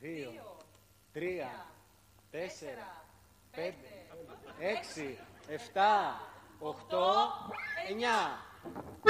2, 3, 4, 5, 6, 7, 8, 9.